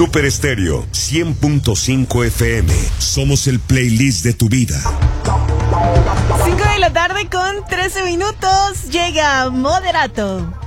Super Estéreo 100.5 FM. Somos el playlist de tu vida. 5 de la tarde con 13 minutos. Llega Moderato.